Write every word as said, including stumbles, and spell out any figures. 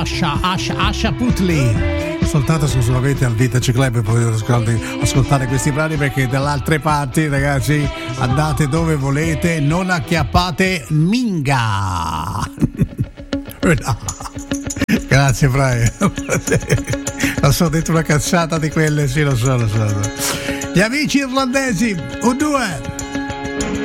Asha Asha Asha Putley. Soltanto esclusivamente al Vintage Club potete ascoltare, ascoltare questi brani, perché dalle altre parti, ragazzi, andate dove volete, non acchiappate minga. Grazie Brian. Lo so, detto una cazzata di quelle, sì, lo so, lo so. Gli amici irlandesi, un due.